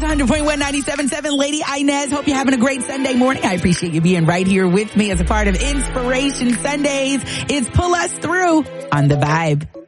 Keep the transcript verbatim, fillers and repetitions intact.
one hundred point one, ninety-seven point seven, Lady Inez. Hope you're having a great Sunday morning. I appreciate you being right here with me as a part of Inspiration Sundays. It's Pull Us Through on The Vibe.